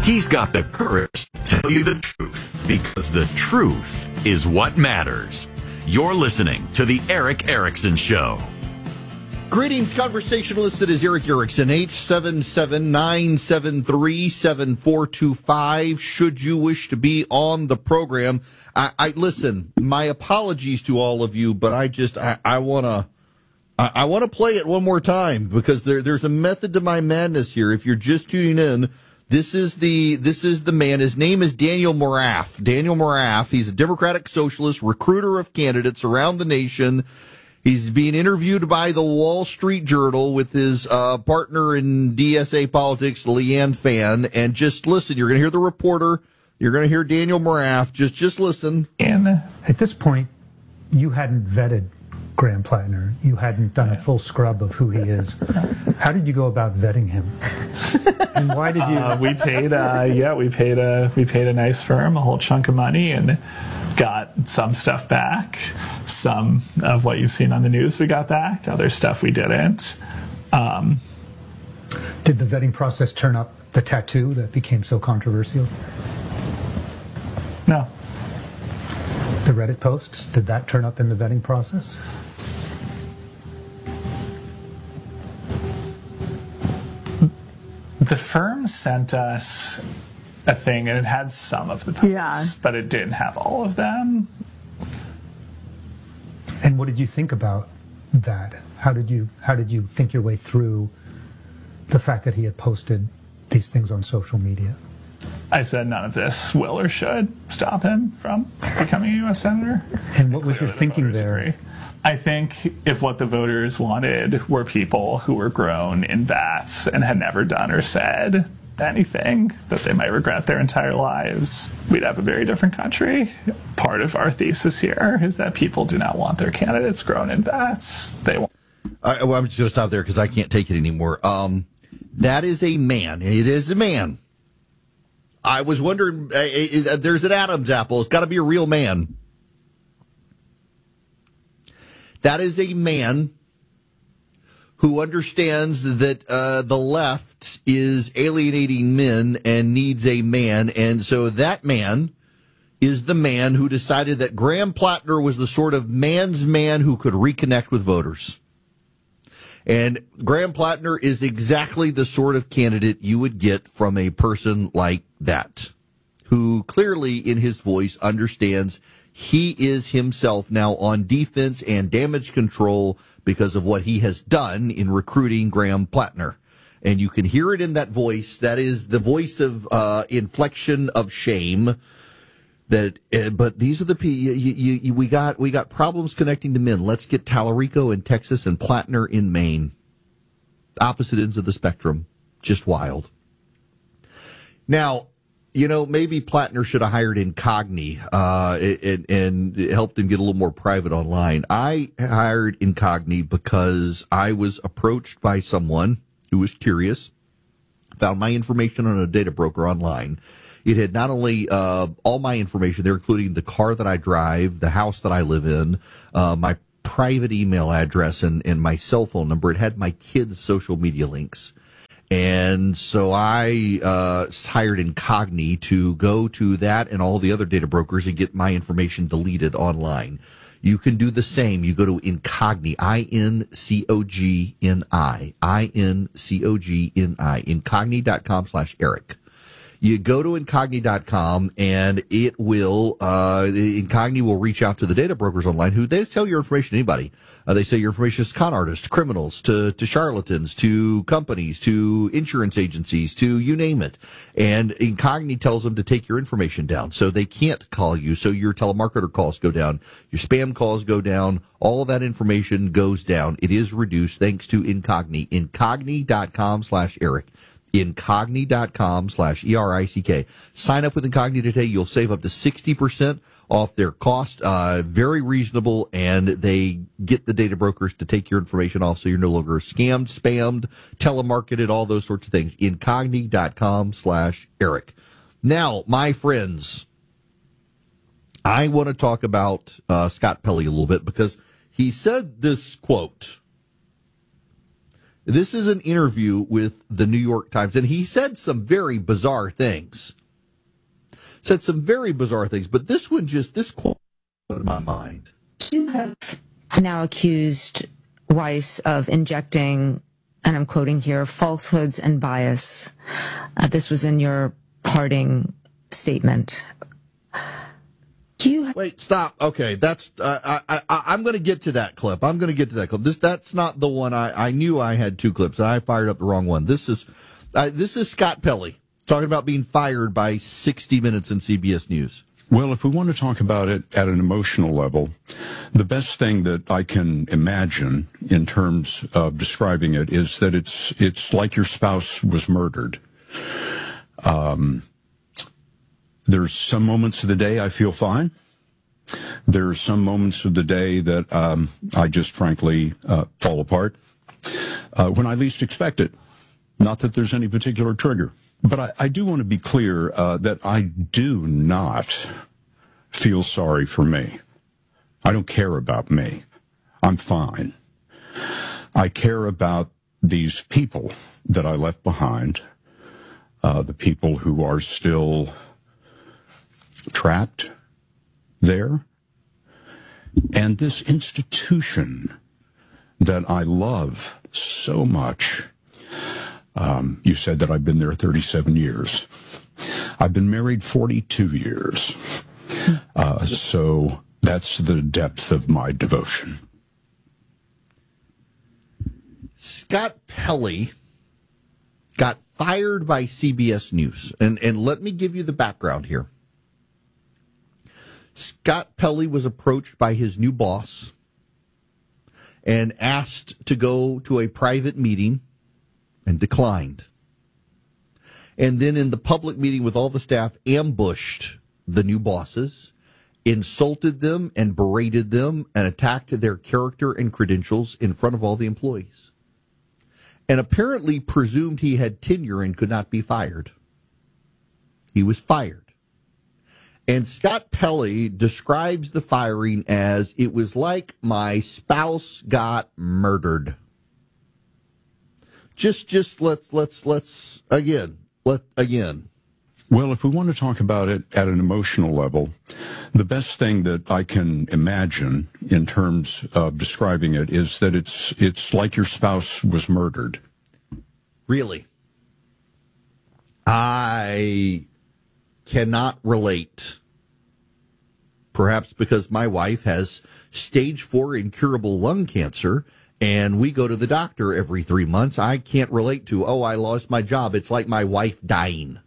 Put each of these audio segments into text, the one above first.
He's got the courage to tell you the truth, because the truth is what matters. You're listening to The Erick Erickson Show. Greetings, conversationalists. It is Erick Erickson, 877-973-7425. Should you wish to be on the program, I listen, my apologies to all of you, but I want to play it one more time, because there's a method to my madness here. If you're just tuning in, this is the man. His name is Daniel Moraff. Daniel Moraff. He's a Democratic Socialist, recruiter of candidates around the nation. He's being interviewed by the Wall Street Journal with his partner in DSA politics, Leanne Fan. And just listen, you're going to hear the reporter. You're going to hear Daniel Moraff. Just listen. And at this point, you hadn't vetted Graham Plattner. You hadn't done a full scrub of who he is. How did you go about vetting him? And why did you? We paid a nice firm a whole chunk of money and got some stuff back. Some of what you've seen on the news we got back. Other stuff we didn't. Did the vetting process turn up the tattoo that became so controversial? No. The Reddit posts, did that turn up in the vetting process? The firm sent us a thing, and it had some of the posts, but it didn't have all of them. And what did you think about that? How did you think your way through the fact that he had posted these things on social media? I said none of this will or should stop him from becoming a U.S. Senator. And what was your thinking there? Agree. I think if what the voters wanted were people who were grown in vats and had never done or said anything that they might regret their entire lives, we'd have a very different country. Part of our thesis here is that people do not want their candidates grown in vats. They want. I'm just going to stop there because I can't take it anymore. That is a man. It is a man. I was wondering, there's an Adam's apple. It's got to be a real man. That is a man who understands that the left is alienating men and needs a man. And so that man is the man who decided that Graham Plattner was the sort of man's man who could reconnect with voters. And Graham Plattner is exactly the sort of candidate you would get from a person like that, who clearly in his voice understands he is himself now on defense and damage control because of what he has done in recruiting Graham Plattner. And you can hear it in that voice. That is the voice of inflection of shame. That, but these are the we got problems connecting to men. Let's get Tallarico in Texas and Plattner in Maine. Opposite ends of the spectrum. Just wild. Now, maybe Plattner should have hired Incogni and helped him get a little more private online. I hired Incogni because I was approached by someone who was curious, found my information on a data broker online. It had not only all my information there, including the car that I drive, the house that I live in, my private email address, and my cell phone number. It had my kids' social media links. And so I hired Incogni to go to that and all the other data brokers and get my information deleted online. You can do the same. You go to Incogni, Incogni, Incogni, Incogni.com/Eric. You go to Incogni.com and it will, Incogni will reach out to the data brokers online who they sell your information to anybody. They sell your information to con artists, criminals, to charlatans, to companies, to insurance agencies, to you name it. And Incogni tells them to take your information down. So they can't call you. So your telemarketer calls go down. Your spam calls go down. All of that information goes down. It is reduced thanks to Incogni. Incogni.com/Eric. Incogni.com/ERICK. Sign up with Incogni today. You'll save up to 60% off their cost. Very reasonable, and they get the data brokers to take your information off so you're no longer scammed, spammed, telemarketed, all those sorts of things. Incogni.com/Eric. Now, my friends, I want to talk about Scott Pelley a little bit because he said this quote. This is an interview with the New York Times, and he said some very bizarre things. But this quote in my mind. You have now accused Weiss of injecting, and I'm quoting here, falsehoods and bias. This was in your parting statement. Wait, stop. Okay, that's I'm going to get to that clip. That's not the one. I knew I had two clips, and I fired up the wrong one. This is Scott Pelley talking about being fired by 60 Minutes and CBS News. Well, if we want to talk about it at an emotional level, the best thing that I can imagine in terms of describing it is that it's like your spouse was murdered. There's some moments of the day I feel fine. There's some moments of the day that I just frankly fall apart when I least expect it. Not that there's any particular trigger. But I do want to be clear that I do not feel sorry for me. I don't care about me. I'm fine. I care about these people that I left behind, the people who are still trapped there, and this institution that I love so much. You said that I've been there 37 years. I've been married 42 years. So that's the depth of my devotion. Scott Pelley got fired by CBS News. And let me give you the background here. Scott Pelley was approached by his new boss and asked to go to a private meeting and declined. And then in the public meeting with all the staff, ambushed the new bosses, insulted them and berated them, and attacked their character and credentials in front of all the employees. And apparently presumed he had tenure and could not be fired. He was fired. And Scott Pelley describes the firing as, it was like my spouse got murdered. Let's again. Well, if we want to talk about it at an emotional level, the best thing that I can imagine in terms of describing it is that it's like your spouse was murdered. Really? I cannot relate. Perhaps because my wife has stage 4 incurable lung cancer, and we go to the doctor every 3 months. I can't relate to, I lost my job. It's like my wife dying.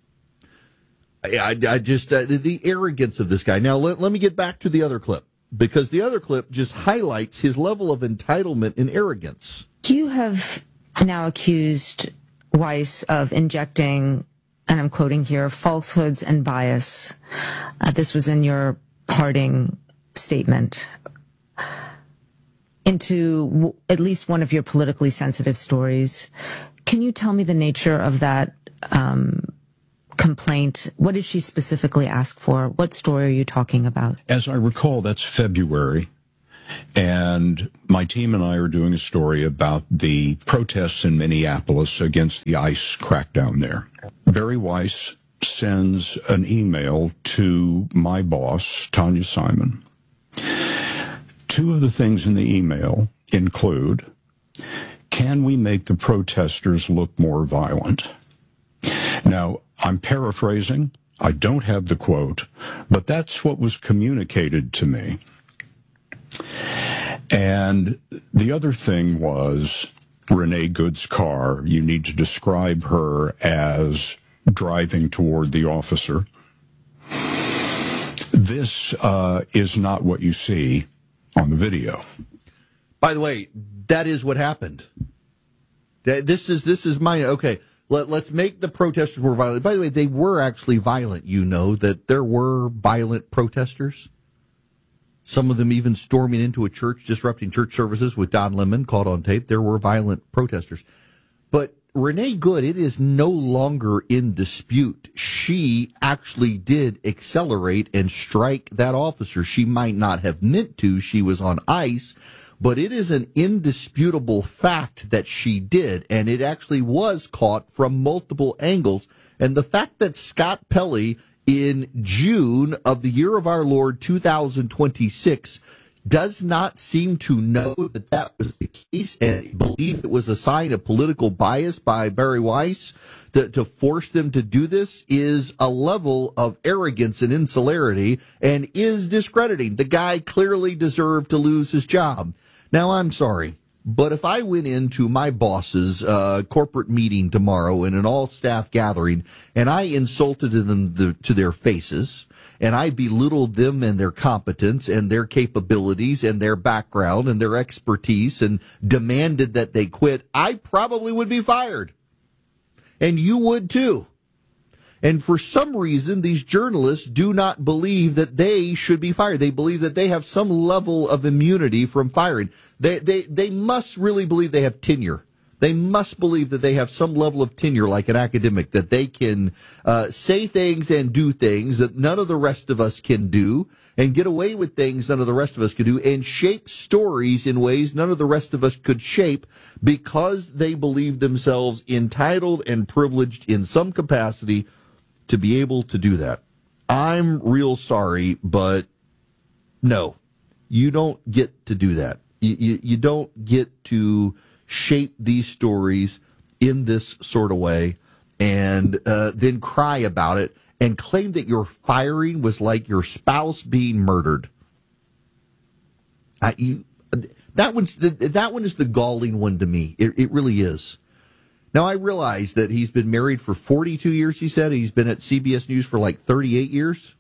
I just, the arrogance of this guy. Now, let me get back to the other clip, because the other clip just highlights his level of entitlement and arrogance. You have now accused Weiss of injecting, and I'm quoting here, falsehoods and bias. This was in your parting statement, into at least one of your politically sensitive stories. Can you tell me the nature of that complaint? What did she specifically ask for? What story are you talking about? As I recall, that's February, and my team and I are doing a story about the protests in Minneapolis against the ICE crackdown there. Barry Weiss sends an email to my boss, Tanya Simon. Two of the things in the email include, can we make the protesters look more violent? Now, I'm paraphrasing. I don't have the quote, but that's what was communicated to me. And the other thing was Renee Good's car. You need to describe her as driving toward the officer. This is not what you see on the video. By the way, that is what happened. This is mine. Okay, let's make the protesters more violent. By the way, they were actually violent. You know that there were violent protesters. Some of them even storming into a church, disrupting church services with Don Lemon, caught on tape. There were violent protesters. But Renee Good, it is no longer in dispute. She actually did accelerate and strike that officer. She might not have meant to. She was on ice. but it is an indisputable fact that she did, and it actually was caught from multiple angles. And the fact that Scott Pelley in June of the year of our Lord 2026 does not seem to know that that was the case and believe it was a sign of political bias by Bari Weiss to force them to do this is a level of arrogance and insularity and is discrediting. The guy clearly deserved to lose his job. Now, I'm sorry, but if I went into my boss's corporate meeting tomorrow in an all-staff gathering and I insulted them to their faces, and I belittled them and their competence and their capabilities and their background and their expertise and demanded that they quit, I probably would be fired. And you would too. And for some reason, these journalists do not believe that they should be fired. They believe that they have some level of immunity from firing. They must really believe they have tenure. They must believe that they have some level of tenure like an academic, that they can say things and do things that none of the rest of us can do, and get away with things none of the rest of us could do, and shape stories in ways none of the rest of us could shape because they believe themselves entitled and privileged in some capacity to be able to do that. I'm real sorry, but no, you don't get to do that. You don't get to shape these stories in this sort of way and then cry about it and claim that your firing was like your spouse being murdered. That one is the galling one to me. It really is. Now, I realize that he's been married for 42 years, he said. He's been at CBS News for like 38 years.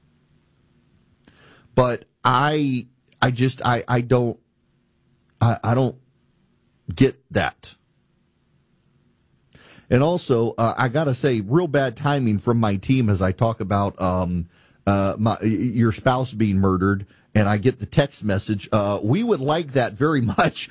But I don't get that. And also, I got to say, real bad timing from my team as I talk about your spouse being murdered, and I get the text message, we would like that very much.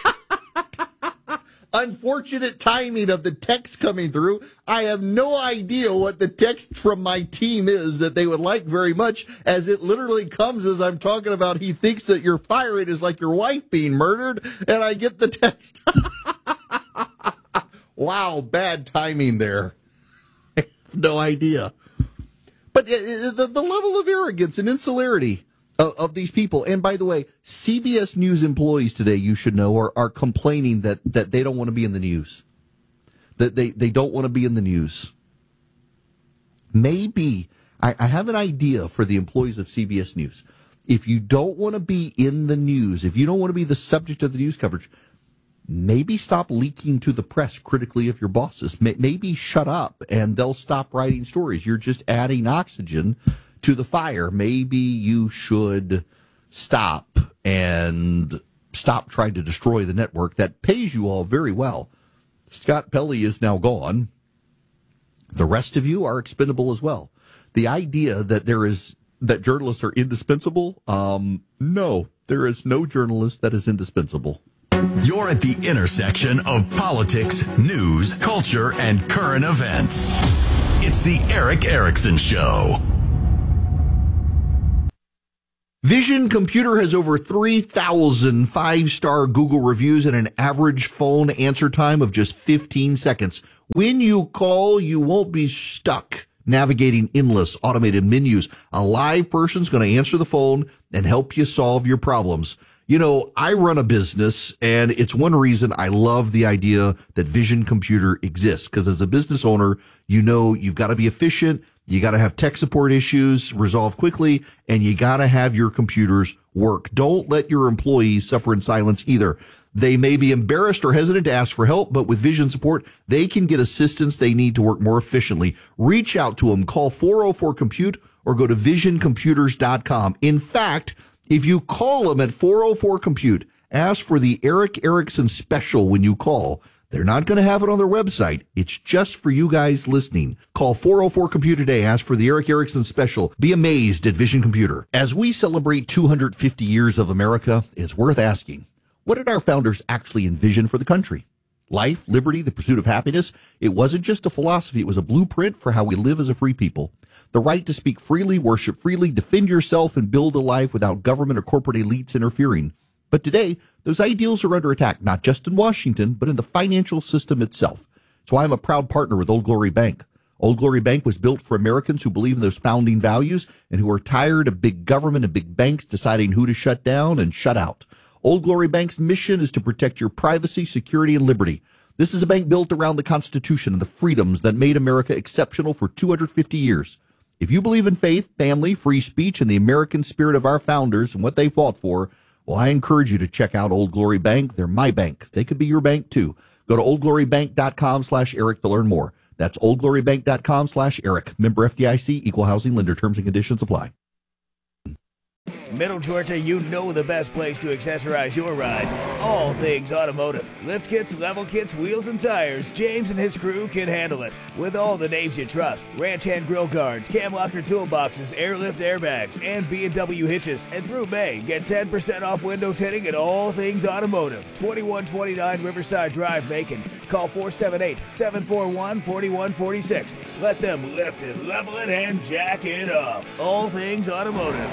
Unfortunate timing of the text coming through. I have no idea what the text from my team is that they would like very much, as it literally comes as I'm talking about he thinks that your firing is like your wife being murdered, and I get the text. Wow, bad timing there. I have no idea. But the level of arrogance and insularity of these people. And by the way, CBS News employees today, you should know, are complaining that they don't want to be in the news. That they don't want to be in the news. Maybe, I have an idea for the employees of CBS News. If you don't want to be in the news, if you don't want to be the subject of the news coverage, maybe stop leaking to the press critically of your bosses. Maybe shut up and they'll stop writing stories. You're just adding oxygen to the fire. Maybe you should stop trying to destroy the network that pays you all very well. Scott Pelley is now gone. The rest of you are expendable as well. The idea that that journalists are indispensable, no, there is no journalist that is indispensable. You're at the intersection of politics, news, culture, and current events. It's the Erick Erickson Show. Vision Computer has over 3,000 five-star Google reviews and an average phone answer time of just 15 seconds. When you call, you won't be stuck navigating endless automated menus. A live person's going to answer the phone and help you solve your problems. You know, I run a business, and it's one reason I love the idea that Vision Computer exists, because as a business owner, you know you've got to be efficient, you got to have tech support issues resolved quickly, and you got to have your computers work. Don't let your employees suffer in silence either. They may be embarrassed or hesitant to ask for help, but with Vision support, they can get assistance they need to work more efficiently. Reach out to them. Call 404-COMPUTE or go to visioncomputers.com. In fact, if you call them at 404-COMPUTE, ask for the Erick Erickson special when you call. They're not going to have it on their website. It's just for you guys listening. Call 404-COMPUTE today. Ask for the Erick Erickson special. Be amazed at Vision Computer. As we celebrate 250 years of America, it's worth asking, what did our founders actually envision for the country? Life, liberty, the pursuit of happiness. It wasn't just a philosophy. It was a blueprint for how we live as a free people. The right to speak freely, worship freely, defend yourself, and build a life without government or corporate elites interfering. But today, those ideals are under attack, not just in Washington, but in the financial system itself. That's why I'm a proud partner with Old Glory Bank. Old Glory Bank was built for Americans who believe in those founding values and who are tired of big government and big banks deciding who to shut down and shut out. Old Glory Bank's mission is to protect your privacy, security, and liberty. This is a bank built around the Constitution and the freedoms that made America exceptional for 250 years. If you believe in faith, family, free speech, and the American spirit of our founders and what they fought for, well, I encourage you to check out Old Glory Bank. They're my bank. They could be your bank, too. Go to oldglorybank.com/Eric to learn more. That's oldglorybank.com/Eric. Member FDIC, equal housing lender. Terms and conditions apply. Middle Georgia, you know the best place to accessorize your ride. All things automotive. Lift kits, level kits, wheels, and tires. James and his crew can handle it. With all the names you trust. Ranch hand grill guards, cam locker toolboxes, airlift airbags, and B&W hitches. And through May, get 10% off window tinting at All Things Automotive. 2129 Riverside Drive, Macon. Call 478-741-4146. Let them lift it, level it, and jack it up. All Things Automotive.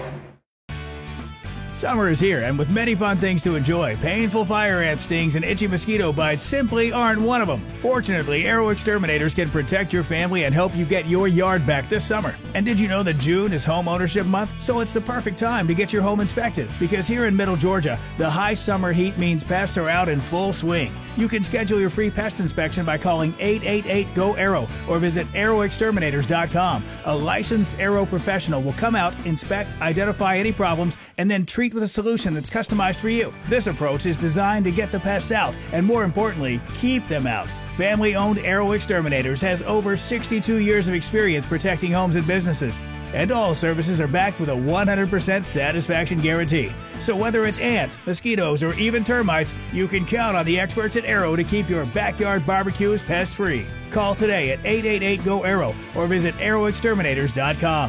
Summer is here, and with many fun things to enjoy, painful fire ant stings and itchy mosquito bites simply aren't one of them. Fortunately, Arrow Exterminators can protect your family and help you get your yard back this summer. And did you know that June is Home Ownership Month? So it's the perfect time to get your home inspected, because here in Middle Georgia, the high summer heat means pests are out in full swing. You can schedule your free pest inspection by calling 888-GO-ARROW or visit arrowexterminators.com. A licensed Arrow professional will come out, inspect, identify any problems, and then treat with a solution that's customized for you. This approach is designed to get the pests out and, more importantly, keep them out. Family-owned Arrow Exterminators has over 62 years of experience protecting homes and businesses. And all services are backed with a 100% satisfaction guarantee. So whether it's ants, mosquitoes, or even termites, you can count on the experts at Arrow to keep your backyard barbecues pest-free. Call today at 888-GO-ARROW or visit arrowexterminators.com.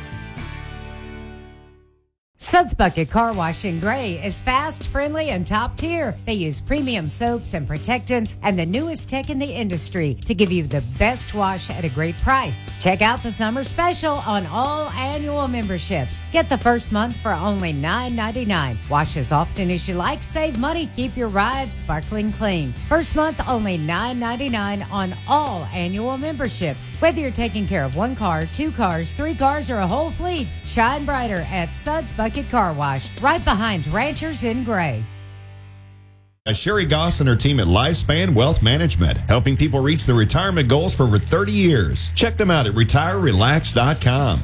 Suds Bucket Car Wash in Gray is fast, friendly, and top tier. They use premium soaps and protectants and the newest tech in the industry to give you the best wash at a great price. Check out the summer special on all annual memberships. Get the first month for only $9.99. Wash as often as you like, save money, keep your ride sparkling clean. First month only $9.99 on all annual memberships. Whether you're taking care of one car, two cars, three cars, or a whole fleet, shine brighter at Suds Bucket Car Wash, right behind Ranchers in Gray. Sherry Goss and her team at Lifespan Wealth Management, helping people reach their retirement goals for over 30 years. Check them out at retirerelax.com.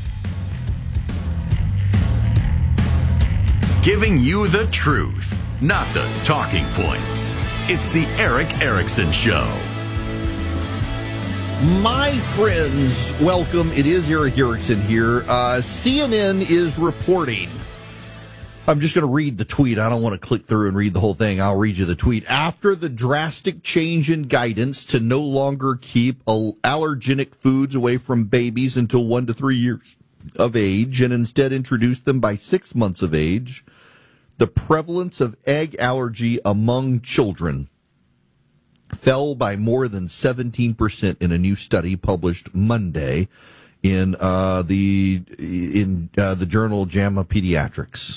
Giving you the truth, not the talking points. It's the Eric Erickson Show. My friends, welcome. It is Eric Erickson here. CNN is reporting. I'm just going to read the tweet. I don't want to click through and read the whole thing. I'll read you the tweet. After the drastic change in guidance to no longer keep allergenic foods away from babies until 1 to 3 years of age and instead introduce them by 6 months of age, the prevalence of egg allergy among children fell by more than 17% in a new study published Monday in the journal JAMA Pediatrics.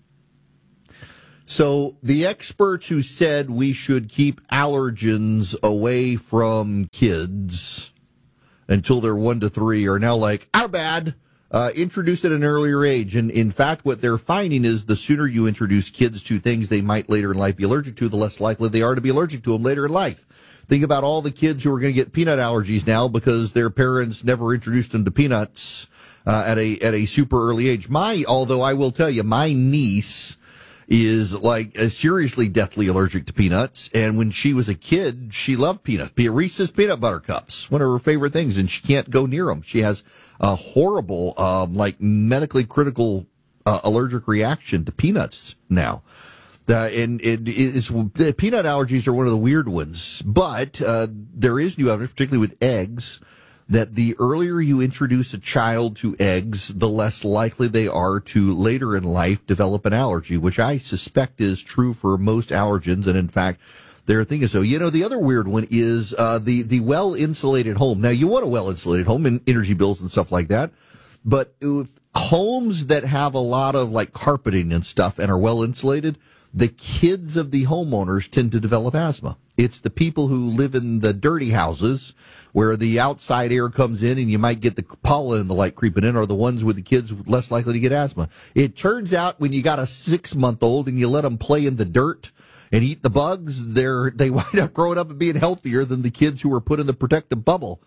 So the experts who said we should keep allergens away from kids until they're 1 to 3 are now like, our bad. Introduce at an earlier age. And in fact, what they're finding is the sooner you introduce kids to things they might later in life be allergic to, the less likely they are to be allergic to them later in life. Think about all the kids who are going to get peanut allergies now because their parents never introduced them to peanuts at a super early age. Although I will tell you, my niece is like seriously deathly allergic to peanuts. And when she was a kid, she loved peanuts. Reese's peanut butter cups, one of her favorite things, and she can't go near them. She has a horrible, medically critical allergic reaction to peanuts now. And the peanut allergies are one of the weird ones. But there is new evidence, particularly with eggs, that the earlier you introduce a child to eggs, the less likely they are to later in life develop an allergy, which I suspect is true for most allergens. And in fact, their thing is so. The other weird one is the well-insulated home. Now, you want a well-insulated home and energy bills and stuff like that. But homes that have a lot of like carpeting and stuff and are well insulated, the kids of the homeowners tend to develop asthma. It's the people who live in the dirty houses where the outside air comes in and you might get the pollen and the light creeping in, are the ones with the kids less likely to get asthma. It turns out when you got a 6-month-old and you let them play in the dirt and eat the bugs, they wind up growing up and being healthier than the kids who were put in the protective bubble.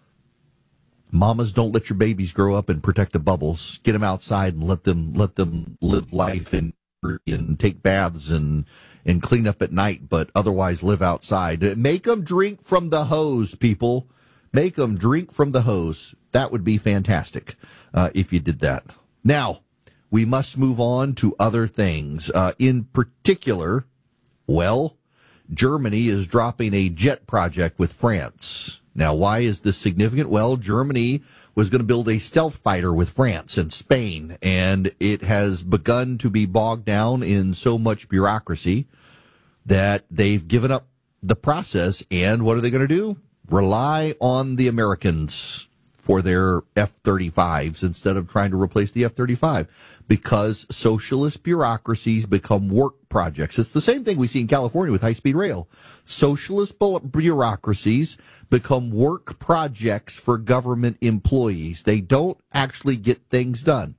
Mamas, don't let your babies grow up in protective bubbles. Get them outside and let them live life and take baths and clean up at night, but otherwise live outside. Make them drink from the hose, people. Make them drink from the hose. That would be fantastic if you did that. Now, we must move on to other things. In particular, well, Germany is dropping a jet project with France. Now, why is this significant? Well, Germany was going to build a stealth fighter with France and Spain, and it has begun to be bogged down in so much bureaucracy that they've given up the process. And what are they going to do? Rely on the Americans for their F-35s instead of trying to replace the F-35, because socialist bureaucracies become work projects. It's the same thing we see in California with high-speed rail. Socialist bureaucracies become work projects for government employees. They don't actually get things done.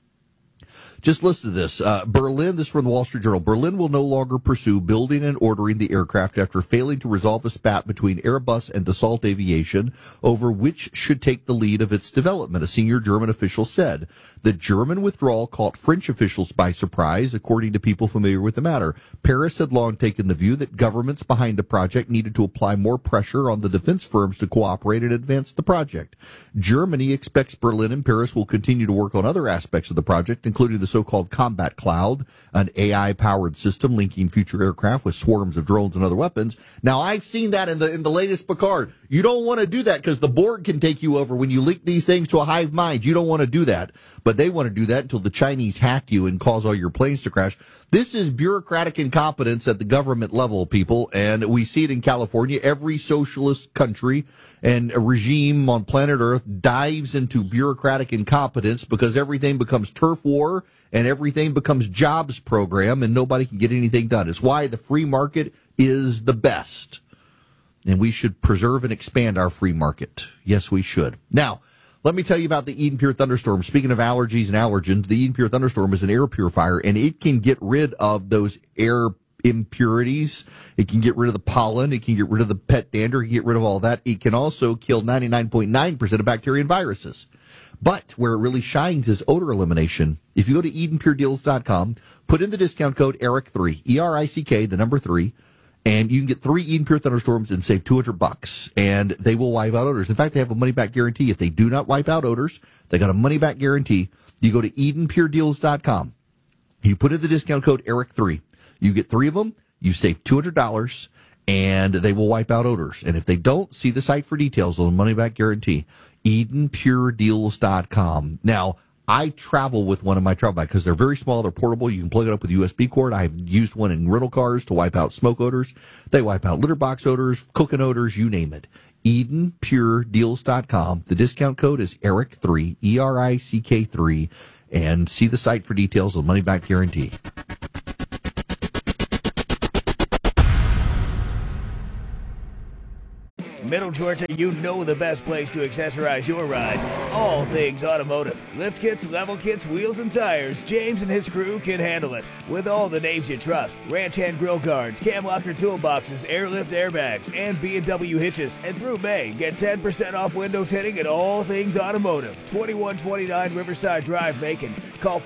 Just listen to this. Berlin, this is from the Wall Street Journal. Berlin will no longer pursue building and ordering the aircraft after failing to resolve a spat between Airbus and Dassault Aviation over which should take the lead of its development, a senior German official said. The German withdrawal caught French officials by surprise, according to people familiar with the matter. Paris had long taken the view that governments behind the project needed to apply more pressure on the defense firms to cooperate and advance the project. Germany expects Berlin and Paris will continue to work on other aspects of the project, including the so-called Combat Cloud, an AI-powered system linking future aircraft with swarms of drones and other weapons. Now, I've seen that in the latest Picard. You don't want to do that because the Borg can take you over when you link these things to a hive mind. You don't want to do that. But they want to do that until the Chinese hack you and cause all your planes to crash. This is bureaucratic incompetence at the government level, people, and we see it in California. Every socialist country and a regime on planet Earth dives into bureaucratic incompetence because everything becomes turf war and everything becomes jobs program and nobody can get anything done. It's why the free market is the best. And we should preserve and expand our free market. Yes, we should. Now, let me tell you about the Eden Pure Thunderstorm. Speaking of allergies and allergens, the Eden Pure Thunderstorm is an air purifier, and it can get rid of those air impurities. It can get rid of the pollen. It can get rid of the pet dander. It can get rid of all that. It can also kill 99.9% of bacteria and viruses. But where it really shines is odor elimination. If you go to EdenPureDeals.com, put in the discount code ERIC3, E-R-I-C-K, the number 3, and you can get 3 Eden Pure Thunderstorms and save $200. And they will wipe out odors. In fact, they have a money-back guarantee. If they do not wipe out odors, they got a money-back guarantee. You go to EdenPureDeals.com. You put in the discount code ERIC3. You get 3 of them. You save $200, and they will wipe out odors. And if they don't, see the site for details on the money-back guarantee. EdenPureDeals.com. Now, I travel with one of my travel bags because they're very small. They're portable. You can plug it up with a USB cord. I've used one in rental cars to wipe out smoke odors. They wipe out litter box odors, cooking odors, you name it. EdenPureDeals.com. The discount code is ERIC3, E-R-I-C-K-3, and see the site for details on the money-back guarantee. Middle Georgia, you know the best place to accessorize your ride. All things automotive. Lift kits, level kits, wheels, and tires. James and his crew can handle it. With all the names you trust. Ranch hand grill guards, cam locker toolboxes, airlift airbags, and B&W hitches. And through May, get 10% off window tinting at All Things Automotive. 2129 Riverside Drive, Macon. Call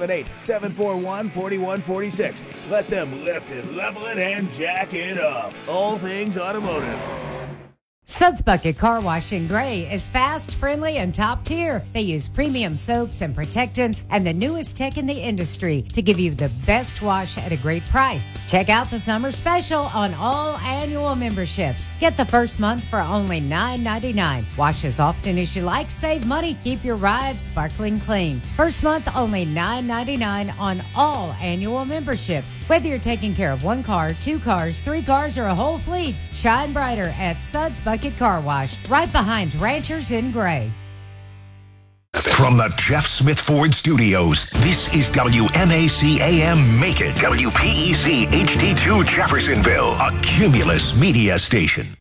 478-741-4146. Let them lift it, level it, and jack it up. All Things Automotive. Suds Bucket Car Wash in Gray is fast, friendly, and top tier. They use premium soaps and protectants and the newest tech in the industry to give you the best wash at a great price. Check out the summer special on all annual memberships. Get the first month for only $9.99. Wash as often as you like, save money, keep your ride sparkling clean. First month only $9.99 on all annual memberships. Whether you're taking care of 1 car, 2 cars, 3 cars, or a whole fleet, shine brighter at Suds Bucket Car Wash, right behind Ranchers in Gray. From the Jeff Smith Ford Studios, this is WMAC AM Macon, WPEC HD2 Jeffersonville, a Cumulus media station.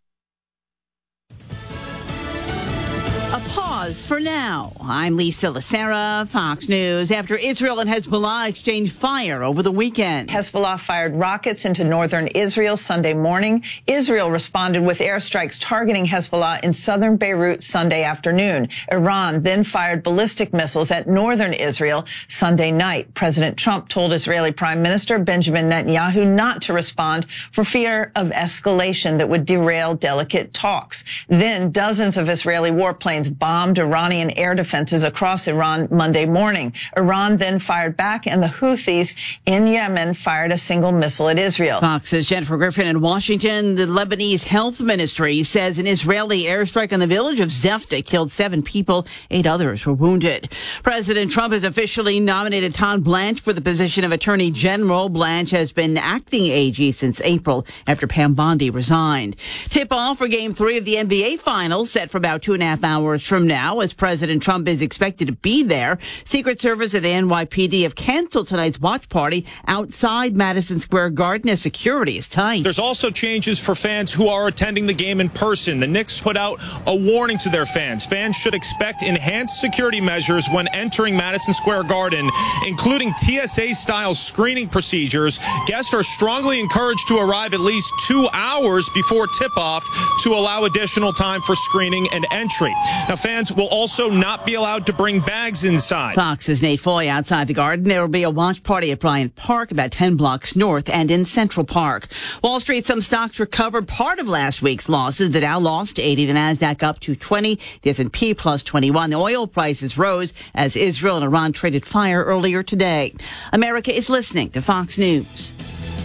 A pause for now. I'm Lisa Lacera, Fox News. After Israel and Hezbollah exchanged fire over the weekend. Hezbollah fired rockets into northern Israel Sunday morning. Israel responded with airstrikes targeting Hezbollah in southern Beirut Sunday afternoon. Iran then fired ballistic missiles at northern Israel Sunday night. President Trump told Israeli Prime Minister Benjamin Netanyahu not to respond for fear of escalation that would derail delicate talks. Then dozens of Israeli warplanes bombed Iranian air defenses across Iran Monday morning. Iran then fired back, and the Houthis in Yemen fired a single missile at Israel. Fox's Jennifer Griffin in Washington. The Lebanese Health Ministry says an Israeli airstrike on the village of Zefta killed 7 people. 8 others were wounded. President Trump has officially nominated Todd Blanche for the position of Attorney General. Blanche has been acting AG since April after Pam Bondi resigned. Tip-off for Game 3 of the NBA Finals set for about 2.5 hours from now, as President Trump is expected to be there. Secret Service and the NYPD have canceled tonight's watch party outside Madison Square Garden as security is tight. There's also changes for fans who are attending the game in person. The Knicks put out a warning to their fans. Fans should expect enhanced security measures when entering Madison Square Garden, including TSA-style screening procedures. Guests are strongly encouraged to arrive at least 2 hours before tip-off to allow additional time for screening and entry. Now, fans will also not be allowed to bring bags inside. Fox's Nate Foy outside the Garden. There will be a watch party at Bryant Park, about 10 blocks north, and in Central Park. Wall Street, some stocks recovered part of last week's losses. The Dow lost 80, the Nasdaq up to 20, the S&P plus 21. The oil prices rose as Israel and Iran traded fire earlier today. America is listening to Fox News.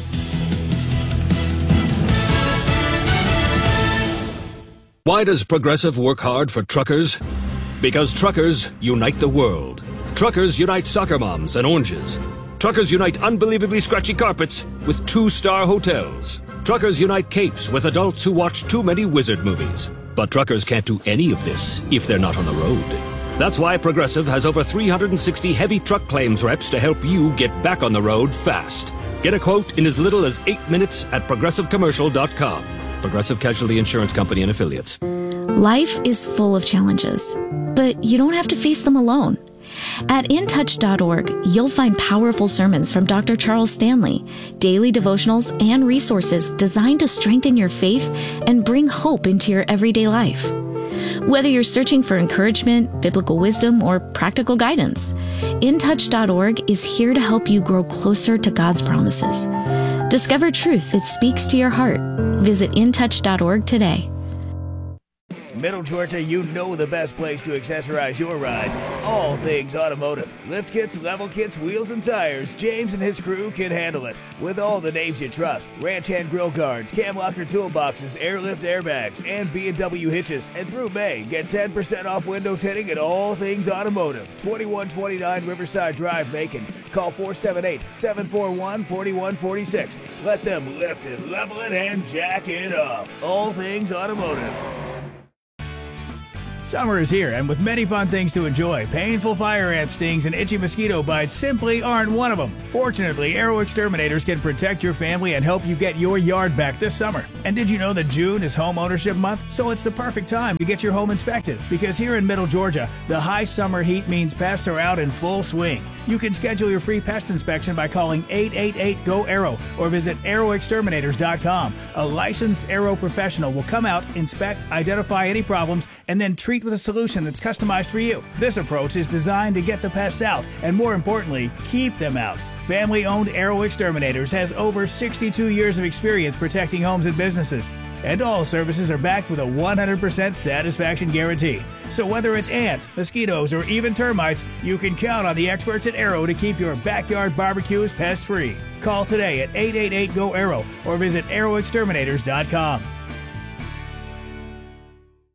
Why does Progressive work hard for truckers? Because truckers unite the world. Truckers unite soccer moms and oranges. Truckers unite unbelievably scratchy carpets with 2-star hotels. Truckers unite capes with adults who watch too many wizard movies. But truckers can't do any of this if they're not on the road. That's why Progressive has over 360 heavy truck claims reps to help you get back on the road fast. Get a quote in as little as 8 minutes at progressivecommercial.com. Progressive Casualty Insurance Company and Affiliates. Life is full of challenges, but you don't have to face them alone. At intouch.org, you'll find powerful sermons from Dr. Charles Stanley, daily devotionals, and resources designed to strengthen your faith and bring hope into your everyday life. Whether you're searching for encouragement, biblical wisdom, or practical guidance, intouch.org is here to help you grow closer to God's promises. Discover truth that speaks to your heart. Visit intouch.org today. Middle Georgia, you know the best place to accessorize your ride. All things automotive. Lift kits, level kits, wheels, and tires. James and his crew can handle it. With all the names you trust. Ranch hand grill guards, cam locker toolboxes, airlift airbags, and B&W hitches. And through May, get 10% off window tinting at All Things Automotive. 2129 Riverside Drive, Macon. Call 478-741-4146. Let them lift it, level it, and jack it up. All Things Automotive. Summer is here, and with many fun things to enjoy, painful fire ant stings and itchy mosquito bites simply aren't one of them. Fortunately, Arrow Exterminators can protect your family and help you get your yard back this summer. And did you know that June is Home Ownership Month? So it's the perfect time to get your home inspected, because here in Middle Georgia, the high summer heat means pests are out in full swing. You can schedule your free pest inspection by calling 888-GO-ARROW or visit arrowexterminators.com. A licensed Arrow professional will come out, inspect, identify any problems, and then treat with a solution that's customized for you. This approach is designed to get the pests out and, more importantly, keep them out. Family-owned Arrow Exterminators has over 62 years of experience protecting homes and businesses. And all services are backed with a 100% satisfaction guarantee. So whether it's ants, mosquitoes, or even termites, you can count on the experts at Arrow to keep your backyard barbecues pest-free. Call today at 888-GO-ARROW or visit arrowexterminators.com.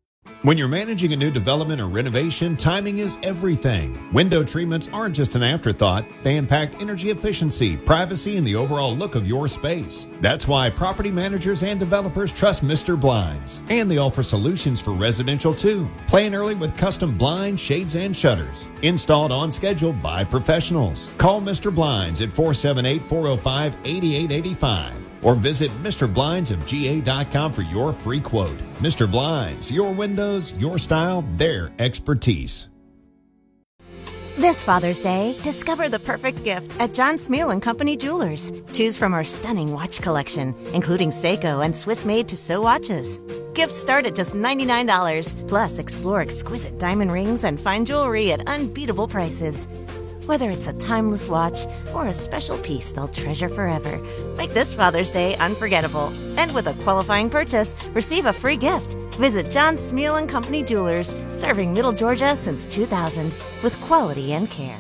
When you're managing a new development or renovation, timing is everything. Window treatments aren't just an afterthought. They impact energy efficiency, privacy, and the overall look of your space. That's why property managers and developers trust Mr. Blinds. And they offer solutions for residential too. Plan early with custom blinds, shades, and shutters. Installed on schedule by professionals. Call Mr. Blinds at 478-405-8885. Or visit MrBlindsofGA.com for your free quote. Mr. Blinds, your windows, your style, their expertise. This Father's Day, discover the perfect gift at John Smeal & Company Jewelers. Choose from our stunning watch collection, including Seiko and Swiss-made Tissot watches. Gifts start at just $99. Plus, explore exquisite diamond rings and fine jewelry at unbeatable prices. Whether it's a timeless watch or a special piece they'll treasure forever, make this Father's Day unforgettable. And with a qualifying purchase, receive a free gift. Visit John Smeal & Company Jewelers, serving Middle Georgia since 2000 with quality and care.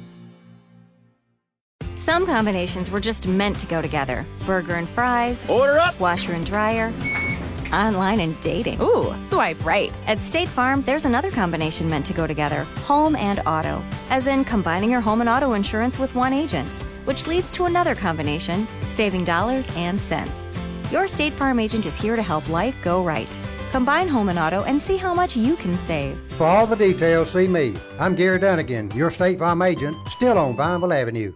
Some combinations were just meant to go together. Burger and fries. Order up! Washer and dryer. Online and dating. Ooh, swipe right. At State Farm, there's another combination meant to go together. Home and auto. As in combining your home and auto insurance with one agent. Which leads to another combination, saving dollars and cents. Your State Farm agent is here to help life go right. Combine home and auto and see how much you can save. For all the details, see me. I'm Gary Dunnigan, your State Farm agent, still on Vineville Avenue.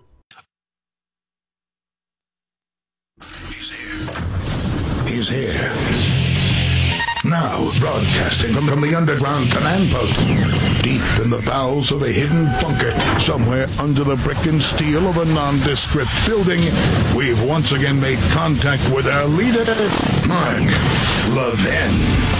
He's here. Now, broadcasting from the underground command post, deep in the bowels of a hidden bunker, somewhere under the brick and steel of a nondescript building, we've once again made contact with our leader, Mark Levin.